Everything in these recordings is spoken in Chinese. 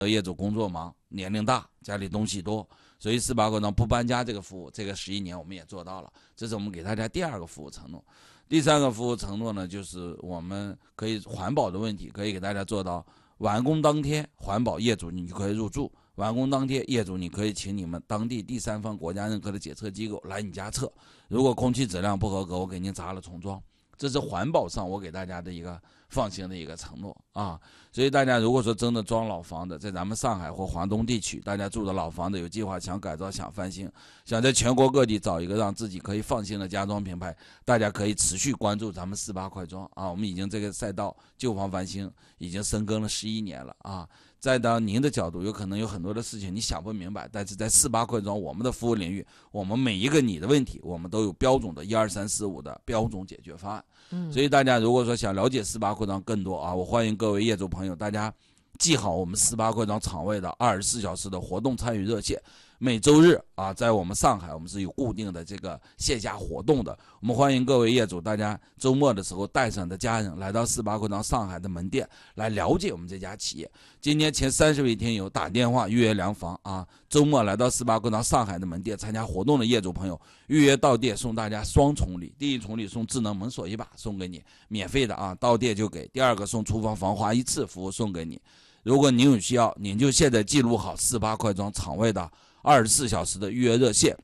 业主工作忙，年龄大，家里东西多，所以18块庄不搬家这个服务，这个11年我们也做到了，这是我们给大家第2个服务承诺。第3个服务承诺呢，就是我们可以环保的问题，可以给大家做到完工当天环保业主你就可以入住，完工当天业主你可以请你们当地第3方国家认可的检测机构来你家测，如果空气质量不合格，我给您砸了重装。这是环保上我给大家的一个放心的一个承诺啊。所以大家如果说真的装老房的，在咱们上海或华东地区，大家住的老房子有计划想改造想翻新，想在全国各地找一个让自己可以放心的家装品牌，大家可以持续关注咱们18块庄啊。我们已经这个赛道旧房翻新已经深耕了11年了啊。再到您的角度，有可能有很多的事情你想不明白，但是在18块庄我们的服务领域，我们每一个你的问题，我们都有标准的12345的标准解决方案。所以大家如果说想了解18块庄更多啊，我欢迎各位业主朋友，大家记好我们18块庄场位的24小时的活动参与热线。每周日啊，在我们上海，我们是有固定的这个线下活动的。我们欢迎各位业主，大家周末的时候带上的家人来到18块庄上海的门店来了解我们这家企业。今天前30位听友打电话预约量房啊，周末来到18块庄上海的门店参加活动的业主朋友，预约到店送大家双重礼，第一重礼送智能门锁1把送给你，免费的啊，到店就给；第2个送厨房防滑1次服务送给你。如果您有需要，您就现在记录好18块庄场位的24小时的预约热线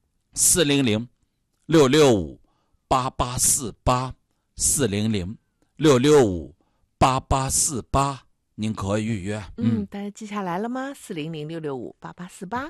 ，400-665-8848 400-665-8848，您可以预约。 大家记下来了吗？400-665-8848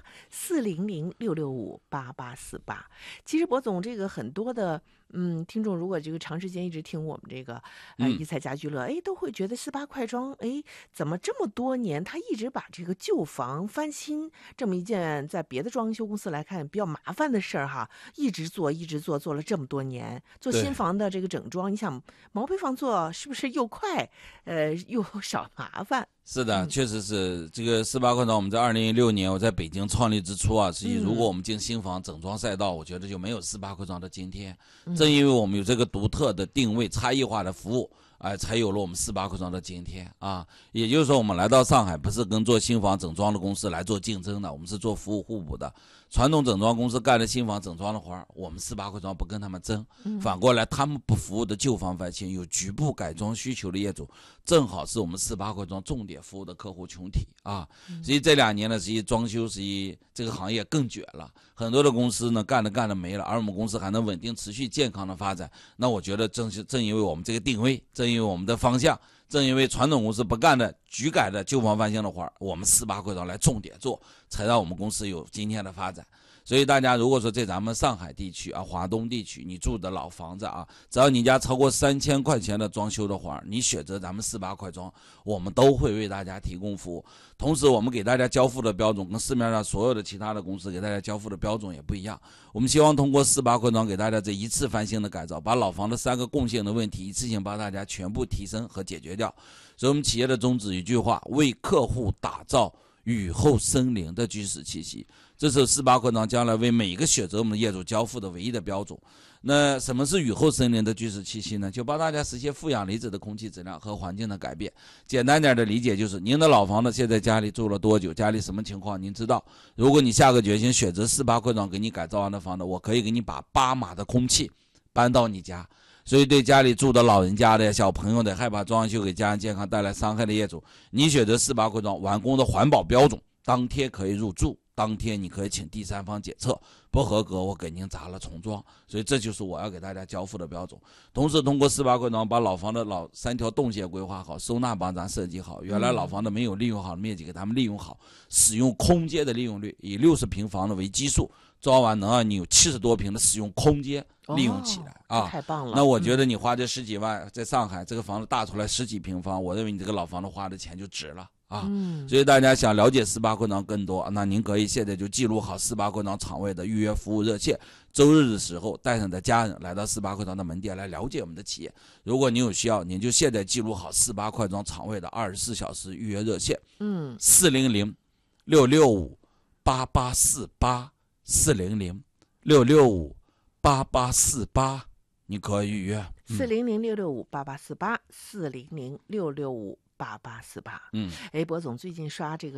400-665-8848。其实博总，这个很多的听众如果这个长时间一直听我们这个一彩家居乐，都会觉得18块庄怎么这么多年他一直把这个旧房翻新这么一件在别的装修公司来看比较麻烦的事儿哈，一直做了这么多年，做新房的这个整装，你想毛坯房做是不是又快又少麻烦？ 是的，确实是这个18块庄。我们在2016年我在北京创立之初啊，实际如果我们进新房整装赛道，我觉得就没有18块庄的今天。正因为我们有这个独特的定位、差异化的服务，才有了我们18块庄的今天啊。也就是说，我们来到上海不是跟做新房整装的公司来做竞争的，我们是做服务互补的。传统整装公司干的新房整装的活，我们18块庄不跟他们争。反过来，他们不服务的旧房翻新、有局部改装需求的业主，正好是我们18块庄重点服务的客户群体啊。所以这2年呢，实际装修实际这个行业更卷了，很多的公司呢干的没了，而我们公司还能稳定持续健康的发展。那我觉得正因为我们这个定位，正因为我们的方向，正因为传统公司不干的局改的旧房翻新的活，我们18块庄来重点做，才让我们公司有今天的发展。所以大家如果说在咱们上海地区啊、华东地区，你住的老房子啊，只要你家超过3000块钱的装修的话，你选择咱们18块庄，我们都会为大家提供服务。同时，我们给大家交付的标准跟市面上所有的其他的公司给大家交付的标准也不一样。我们希望通过18块庄给大家这一次翻新的改造，把老房的3个共性的问题一次性把大家全部提升和解决掉。所以我们企业的宗旨一句话：为客户打造雨后生灵的居室气息，这是18块庄将来为每一个选择我们的业主交付的唯一的标准。那什么是雨后生灵的居室气息呢？就帮大家实现负氧离子的空气质量和环境的改变。简单点的理解就是，您的老房子现在家里住了多久，家里什么情况您知道。如果你下个决心选择18块庄给你改造完的房子，我可以给你把8码的空气搬到你家。所以对家里住的老人家的、小朋友的、害怕装修给家人健康带来伤害的业主，你选择18块庄完工的环保标准，当天可以入住，当天你可以请第3方检测，不合格我给您砸了重装。所以这就是我要给大家交付的标准。同时通过18块庄把老房的3条动线规划好，收纳帮咱设计好，原来老房的没有利用好的面积给他们利用好，使用空间的利用率以60平方的为基数，装完能让你有70多平的使用空间利用起来啊！ 太棒了。 那我觉得你花这10几万在上海这个房子大出来10几平方，我认为你这个老房子花的钱就值了啊！所以大家想了解18块庄更多，那您可以现在就记录好18块庄场位的预约服务热线，周日的时候带上的家人来到18块庄的门店来了解我们的企业。如果您有需要，您就现在记录好18块庄场位的24小时预约热线，400-665-8848 400-665-8848，你可以预约。 400-665-8848 400-665-8848。博总最近刷这个